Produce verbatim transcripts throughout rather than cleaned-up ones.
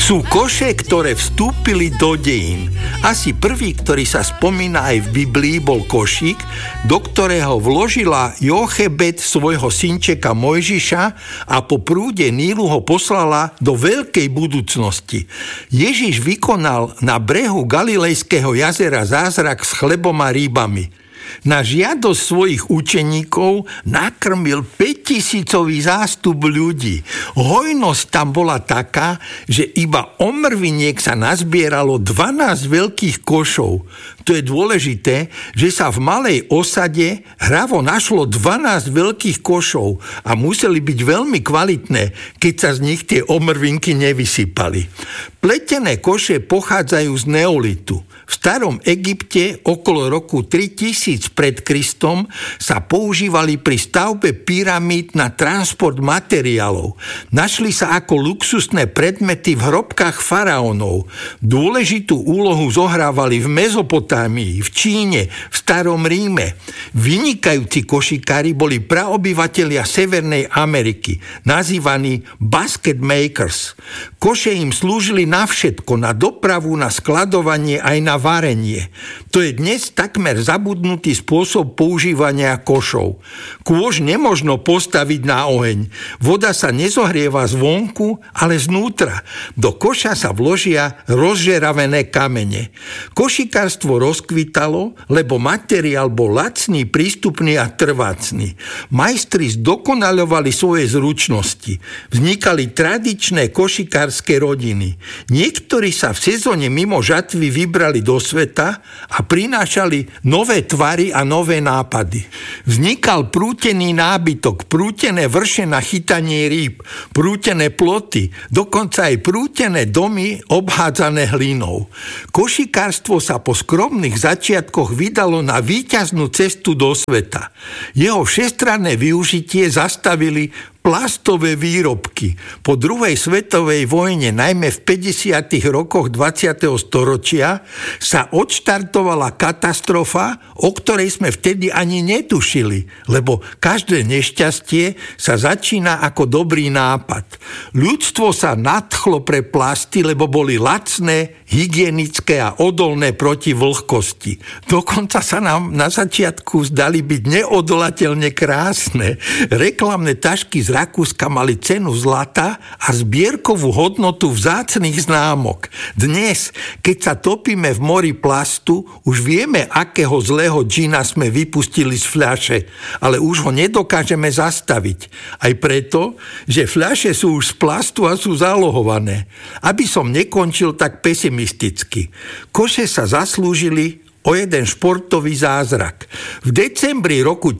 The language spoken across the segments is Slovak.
Sú koše, ktoré vstúpili do dejín. Asi prvý, ktorý sa spomína aj v Biblii, bol košík, do ktorého vložila Jochebed svojho synčeka Mojžiša a po prúde Nílu ho poslala do veľkej budúcnosti. Ježiš vykonal na brehu Galilejského jazera zázrak s chlebom a rýbami. Na žiadosť svojich učeníkov nakrmil päťtisícový zástup ľudí. Hojnosť tam bola taká, že iba omrviniek sa nazbieralo dvanásť veľkých košov. To je dôležité, že sa v malej osade hravo našlo dvanásť veľkých košov a museli byť veľmi kvalitné, keď sa z nich tie omrvinky nevysypali. Pletené koše pochádzajú z neolitu. V starom Egypte okolo roku tritisíc pred Kristom sa používali pri stavbe pyramíd na transport materiálov. Našli sa ako luxusné predmety v hrobkách faraónov. Dôležitú úlohu zohrávali v Mezopotámii, v Číne, v starom Ríme. Vynikajúci košikári boli praobyvatelia Severnej Ameriky, nazývaní basket makers. Koše im slúžili na všetko, na dopravu, na skladovanie aj na varenie. To je dnes takmer zabudnutý spôsob používania košov. Kôž nemožno postaviť na oheň. Voda sa nezohrieva zvonku, ale znútra. Do koša sa vložia rozžeravené kamene. Košikárstvo rozkvitalo, lebo materiál bol lacný, prístupný a trvácný. Majstri zdokonaľovali svoje zručnosti. Vznikali tradičné košikárske rodiny. Niektorí sa v sezóne mimo žatvy vybrali do sveta a prinášali nové tvary a nové nápady. Vznikal prútený nábytok, prútené vrše na chytanie rýb, prútené ploty, dokonca aj prútené domy obhádzané hlinou. Košikárstvo sa po skromných začiatkoch vydalo na víťaznú cestu do sveta. Jeho všestranné využitie zastavili plastové výrobky. Po druhej svetovej vojne, najmä v päťdesiatych rokoch dvadsiateho storočia, sa odštartovala katastrofa, o ktorej sme vtedy ani netušili, lebo každé nešťastie sa začína ako dobrý nápad. Ľudstvo sa nadchlo pre plasty, lebo boli lacné, hygienické a odolné proti vlhkosti. Dokonca sa nám na začiatku zdali byť neodolateľne krásne. Reklamné tašky z Rakúska mali cenu zlata a zbierkovú hodnotu vzácnych známok. Dnes, keď sa topíme v mori plastu, už vieme, akého zlého džina sme vypustili z fľaše, ale už ho nedokážeme zastaviť. Aj preto, že fľaše sú už z plastu a sú zálohované. Aby som nekončil tak pesimisticky. Koše sa zaslúžili o jeden športový zázrak. V decembri roku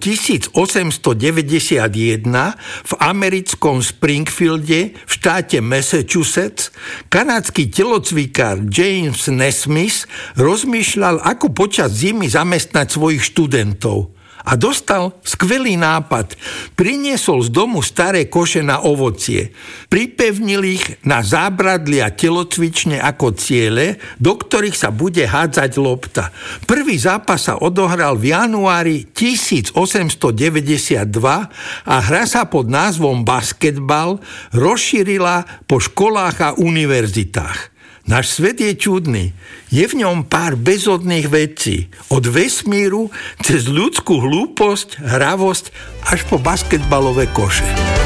tisícosemstodeväťdesiatjeden v americkom Springfielde v štáte Massachusetts kanadský telocvikár James Nesmith rozmýšľal, ako počas zimy zamestnať svojich študentov. A dostal skvelý nápad. Priniesol z domu staré koše na ovocie. Pripevnil ich na zábradlia telocvične ako ciele, do ktorých sa bude hádzať lopta. Prvý zápas sa odohral v januári tisícosemstodeväťdesiatdva a hra sa pod názvom basketbal rozšírila po školách a univerzitách. Náš svet je čudný. Je v ňom pár bezodných vecí. Od vesmíru cez ľudskú hlúposť, hravosť až po basketbalové koše.